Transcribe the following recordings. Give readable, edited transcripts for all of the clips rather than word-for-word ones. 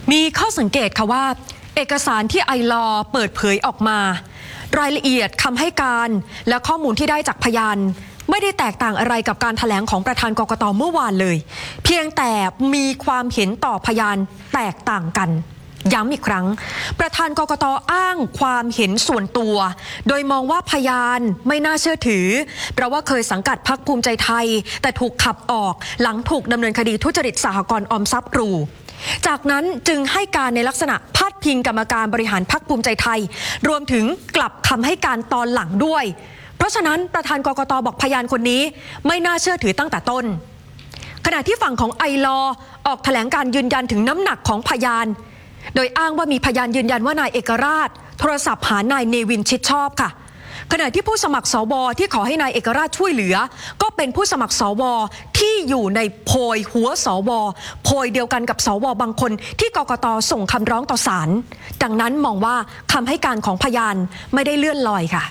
มีข้อสังเกตค่ะว่าเอกสารที่ไอลอเปิดเผยออกมารายละเอียดคำให้การและข้อมูลที่ได้จากพยานไม่ได้แตกต่างอะไรกับการแถลงของประธานกกต.เมื่อวานเลยเพียงแต่มีความเห็นต่อพยานแตกต่างกันย้ำอีกครั้งประธานกกต.อ้างความเห็นส่วนตัวโดยมองว่าพยานไม่น่าเชื่อถือเพราะว่าเคยสังกัดพรรคภูมิใจไทยแต่ถูกขับออกหลังถูกดำเนินคดีทุจริตสหกรณ์ออมทรัพย์ครูจากนั้นจึงให้การในลักษณะพาดพิงกรรมการบริหารพรรคภูมิใจไทยรวมถึงกลับคำให้การตอนหลังด้วยเพราะฉะนั้นประธานกกต.บอกพยานคนนี้ไม่น่าเชื่อถือตั้งแต่ต้นขณะที่ฝั่งของไอลอออกแถลงการยืนยันถึงน้ำหนักของพยานโดยอ้างว่ามีพยานยืนยันว่านายเอกราชโทรศัพท์หานายเนวินชิดชอบค่ะขณะที่ผู้สมัครสวที่ขอให้นายเอกราชช่วยเหลือก็เป็นผู้สมัครสวที่อยู่ในโพยหัวสวโพยเดียวกันกับสวบางคนที่กกต.ส่งคำร้องต่อศาลดังนั้นมองว่าคำให้การของพยานไม่ได้เลื่อนลอยค่ะ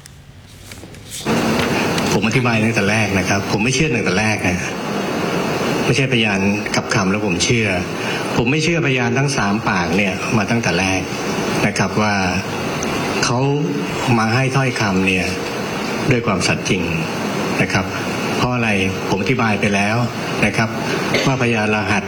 ผมอธิบายตั้งแต่แรกนะครับผมไม่เชื่อตั้งแต่แรกนะไม่ใช่พยานกับคำแล้วผมเชื่อผมไม่เชื่อพยานทั้ง3 ปากเนี่ยมาตั้งแต่แรกนะครับว่าเขามาให้ถ้อยคำเนี่ยด้วยความสัตย์จริงนะครับเพราะอะไรผมอธิบายไปแล้วนะครับว่าพยานรหัส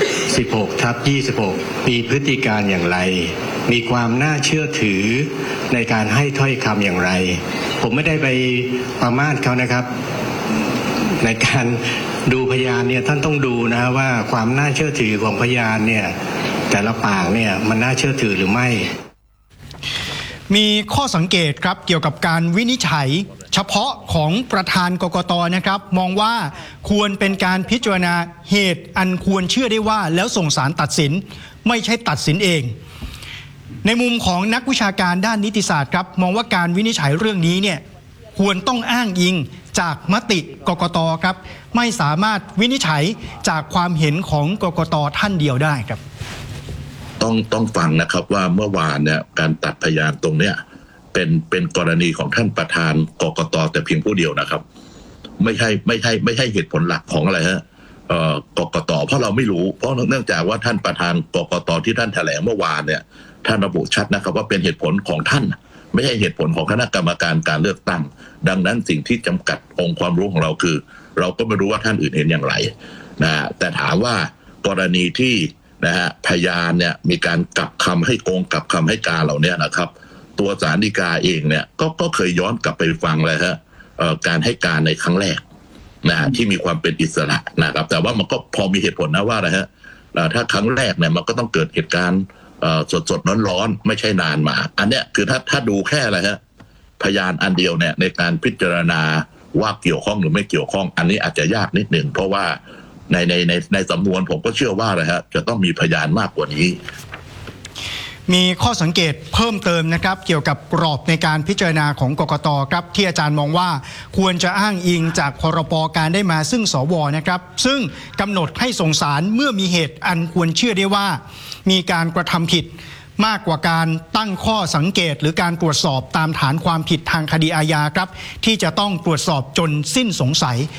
16/26 มีพฤติการอย่างไรมีความน่าเชื่อถือในการให้ถ้อยคำอย่างไรผมไม่ได้ไปประมาทเขานะครับในการดูพยานเนี่ยท่านต้องดูนะว่าความน่าเชื่อถือของพยานเนี่ยแต่ละปากเนี่ยมันน่าเชื่อถือหรือไม่มีข้อสังเกตครับเกี่ยวกับการวินิจฉัยเฉพาะของประธานกกต.นะครับมองว่าควรเป็นการพิจารณาเหตุอันควรเชื่อได้ว่าแล้วส่งศาลตัดสินไม่ใช่ตัดสินเองในมุมของนักวิชาการด้านนิติศาสตร์ครับมองว่าการวินิจฉัยเรื่องนี้เนี่ยควรต้องอ้างอิงจากมติกกต.ครับไม่สามารถวินิจฉัยจากความเห็นของกกต.ท่านเดียวได้ครับต้องฟังนะครับว่าเมื่อวานเนี่ยการตัดพยานตรงเนี้ยเป็นกรณีของท่านประธานกกต.แต่เพียงผู้เดียวนะครับไม่ใช่เหตุผลหลักของอะไรฮะกกต.เพราะเราไม่รู้เพราะเนื่องจากว่าท่านประธานกกต.ที่ท่านแถลงเมื่อวานเนี่ยท่านระบุชัดนะครับว่าเป็นเหตุผลของท่านไม่ใช่เหตุผลของคณะกรรมการการเลือกตั้งดังนั้นสิ่งที่จำกัดองค์ความรู้ของเราคือเราก็ไม่รู้ว่าท่านอื่นเห็นอย่างไรนะแต่ถามว่ากรณีที่นะฮะพยานเนี่ยมีการกลับคำให้โกงกลับคำให้การเหล่านี้นะครับตัวศาลฎีกาเองเนี่ยก็เคยย้อนกลับไปฟังเลยฮะการให้การในครั้งแรกนะที่มีความเป็นอิสระนะครับแต่ว่ามันก็พอมีเหตุผลนะว่าอะไรฮะถ้าครั้งแรกเนี่ยมันก็ต้องเกิดเหตุการณ์สดร้อนไม่ใช่นานมาอันเนี้ยคือถ้าดูแค่อะไรฮะพยานอันเดียวเนี่ยในการพิจารณาว่าเกี่ยวข้องหรือไม่เกี่ยวข้องอันนี้อาจจะยากนิดหนึ่งเพราะว่าในสำนวนผมก็เชื่อว่าอะไรฮะจะต้องมีพยานมากกว่านี้มีข้อสังเกตเพิ่มเติมนะครับเกี่ยวกับกรอบในการพิจารณาของกกต.ครับที่อาจารย์มองว่าควรจะอ้างอิงจากพรบการได้มาซึ่งสวนะครับซึ่งกำหนดให้ส่งศาลเมื่อมีเหตุอันควรเชื่อได้ว่ามีการกระทำผิดมากกว่าการตั้งข้อสังเกตหรือการตรวจสอบตามฐานความผิดทางคดีอาญาครับที่จะต้องตรวจสอบจนสิ้นสงสัย